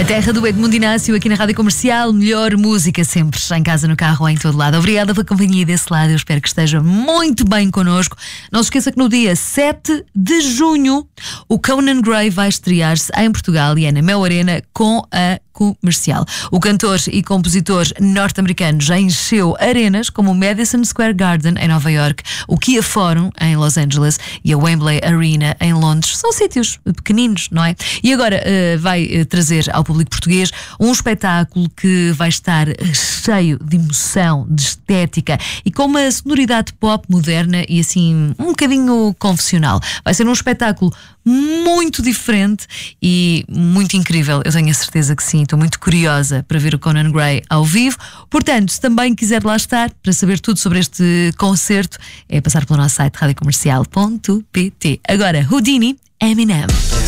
A terra do Edmundo Inácio aqui na Rádio Comercial. Melhor música sempre, em casa, no carro, em todo lado. Obrigada pela companhia desse lado. Eu espero que esteja muito bem connosco. Não se esqueça que no dia 7 de junho o Conan Gray vai estrear-se em Portugal e é na Mel Arena com a Comercial. O cantor e compositor norte-americano já encheu arenas como o Madison Square Garden em Nova York, o Kia Forum em Los Angeles e a Wembley Arena em Londres. São sítios pequeninos, não é? E agora vai trazer ao público português um espetáculo que vai estar cheio de emoção, de estética e com uma sonoridade pop moderna e assim um bocadinho confessional. Vai ser um espetáculo muito diferente e muito incrível. Eu tenho a certeza que sim. Estou muito curiosa para ver o Conan Gray ao vivo. Portanto, se também quiser lá estar para saber tudo sobre este concerto, é passar pelo nosso site radiocomercial.pt. Agora, Houdini, Eminem.